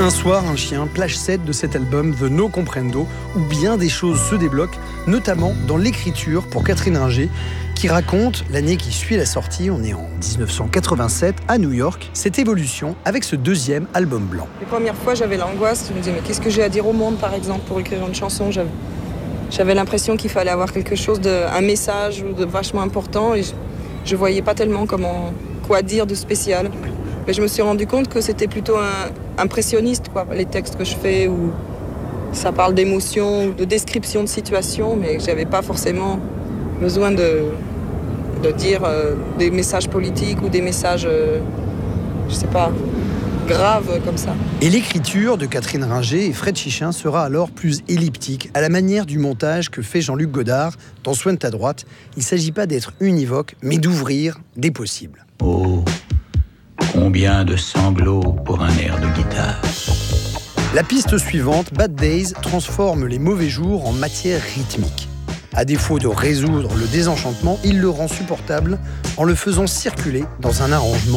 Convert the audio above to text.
Un soir, un chien, plage 7 de cet album The No Comprendo, où bien des choses se débloquent, notamment dans l'écriture pour Catherine Ringer, qui raconte l'année qui suit la sortie, on est en 1987 à New York, cette évolution avec ce deuxième album blanc. Les premières fois, j'avais l'angoisse, je me disais mais qu'est-ce que j'ai à dire au monde par exemple pour écrire une chanson. J'avais l'impression qu'il fallait avoir quelque chose, un message de vachement important et je voyais pas tellement quoi dire de spécial. Mais je me suis rendu compte que c'était plutôt impressionniste, les textes que je fais, où ça parle d'émotions, de description de situations, mais j'avais pas forcément besoin de dire des messages politiques ou des messages, graves comme ça. Et l'écriture de Catherine Ringer et Fred Chichin sera alors plus elliptique, à la manière du montage que fait Jean-Luc Godard dans Soigne ta droite. Il ne s'agit pas d'être univoque, mais d'ouvrir des possibles. Oh, combien de sanglots pour un air de guitare. La piste suivante, Bad Days, transforme les mauvais jours en matière rythmique. À défaut de résoudre le désenchantement, il le rend supportable en le faisant circuler dans un arrangement